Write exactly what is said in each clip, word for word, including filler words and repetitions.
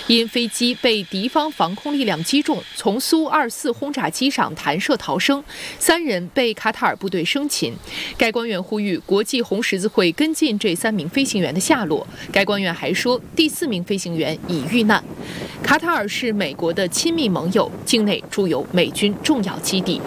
因飞机被敌方防空力量击中，从苏二四轰炸机上弹射逃生，三人被卡塔尔部队生擒。该官员呼吁国际红十字会跟进这三名飞行员的下落。该官员还说，第四名飞行员已遇难。卡塔尔是美国的亲密盟友，境内驻有美军重要基地。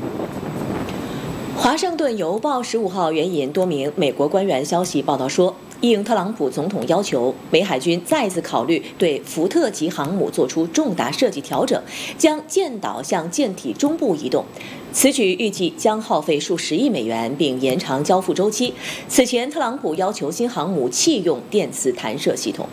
华盛顿邮报十五号援引多名美国官员消息报道说，应特朗普总统要求，美海军再次考虑对福特级航母做出重大设计调整，将舰岛向舰体中部移动。此举预计将耗费数十亿美元，并延长交付周期。此前，特朗普要求新航母弃用电磁弹射系统。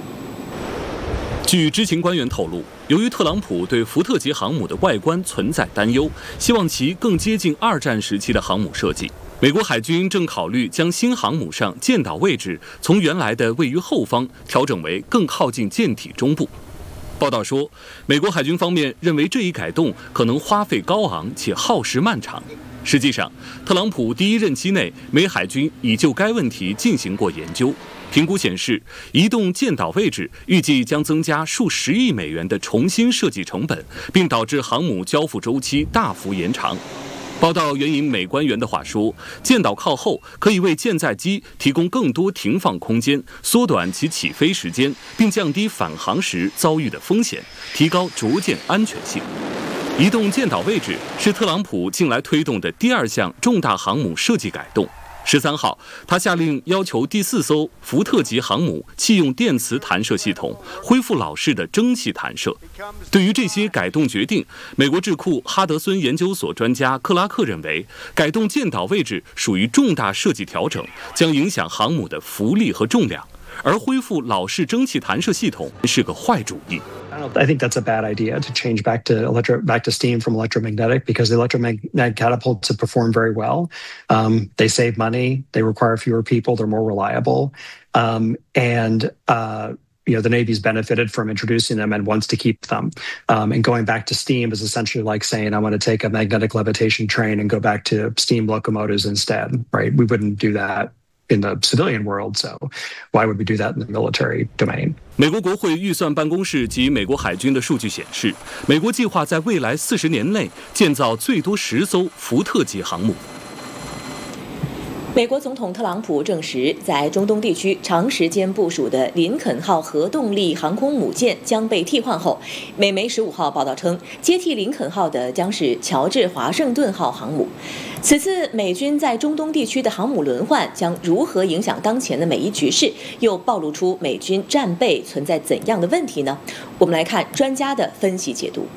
据知情官员透露，由于特朗普对福特级航母的外观存在担忧，希望其更接近二战时期的航母设计。美国海军正考虑将新航母上舰岛位置从原来的位于后方调整为更靠近舰体中部。报道说，美国海军方面认为这一改动可能花费高昂且耗时漫长。实际上，特朗普第一任期内，美海军已就该问题进行过研究。评估显示，移动舰岛位置预计将增加数十亿美元的重新设计成本，并导致航母交付周期大幅延长。报道援引美官员的话说，舰岛靠后可以为舰载机提供更多停放空间，缩短其起飞时间，并降低返航时遭遇的风险，提高着舰安全性。移动舰岛位置是特朗普近来推动的第二项重大航母设计改动。十三号，他下令要求第四艘福特级航母弃用电磁弹射系统，恢复老式的蒸汽弹射。对于这些改动决定，美国智库哈德森研究所专家克拉克认为，改动舰岛位置属于重大设计调整，将影响航母的浮力和重量，而恢复老式蒸汽弹射系统是个坏主意。 I think that's a bad idea to change back to electro back to steam from electromagnetic because the electromagnetic catapults perform very well. Um, they save money. They require fewer people. They're more reliable. Um, and uh, you know the Navy's benefited from introducing them and wants to keep them. Um, and going back to steam is essentially like saying I want to take a magnetic levitation train and go back to steam locomotives instead. Right? We wouldn't do that in the civilian world, so why would we do that in the military domain? 美国国会预算办公室及美国海军的数据显示，美国计划在未来四十年内建造最多十艘福特级航母。 美国总统特朗普证实，在中东地区长时间部署的林肯号核动力航空母舰将被替换后，美媒十五号报道称，接替林肯号的将是乔治华盛顿号航母。此次美军在中东地区的航母轮换将如何影响当前的美伊局势，又暴露出美军战备存在怎样的问题呢？我们来看专家的分析解读。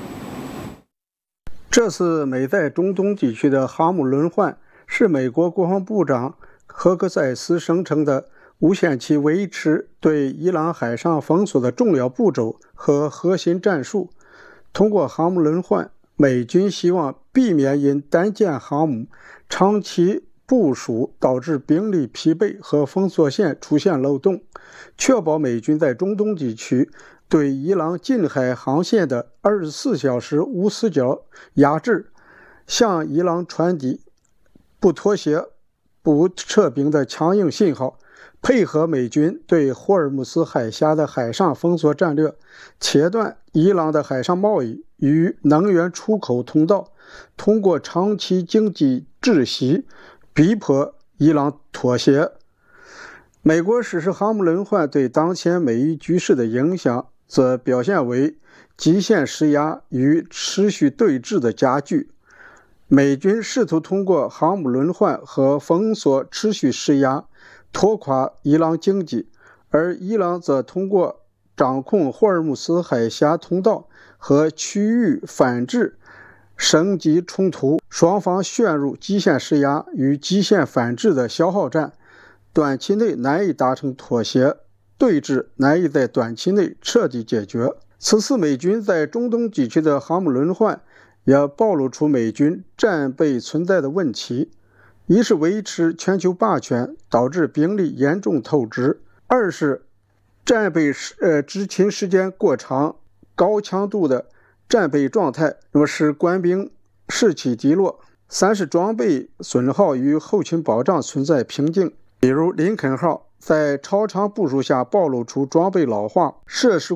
这次美在中东地区的航母轮换是美国国防部长赫克塞斯声称的无限期维持对伊朗海上封锁的重要步骤和核心战术。通过航母轮换，美军希望避免因单舰航母长期部署导致兵力疲惫和封锁线出现漏洞，确保美军在中东地区对伊朗近海航线的二十四小时无死角压制，向伊朗传递不妥协、不撤兵的强硬信号，配合美军对霍尔木斯海峡的海上封锁战略，切断伊朗的海上贸易与能源出口通道，通过长期经济窒息逼迫伊朗妥协。美国实施航母轮换对当前美伊局势的影响，则表现为极限施压与持续对峙的加剧。美军试图通过航母轮换和封锁持续施压，拖垮伊朗经济，而伊朗则通过掌控霍尔木斯海峡通道和区域反制升级冲突，双方陷入极限施压与极限反制的消耗战，短期内难以达成妥协，对峙难以在短期内彻底解决。此次美军在中东地区的航母轮换也暴露出美军战备存在的问题：一是维持全球霸权，导致兵力严重透支；二是战备呃执勤时间过长，高强度的战备状态，那么使官兵士气低落；三是装备损耗与后勤保障存在瓶颈，比如林肯号在超长部署下暴露出装备老化、设施